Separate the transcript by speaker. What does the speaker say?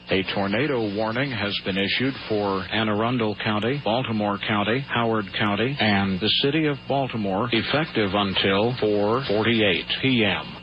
Speaker 1: A tornado warning has been issued for Anne Arundel County, Baltimore County, Howard County, and the city of Baltimore, effective until 4:48 p.m.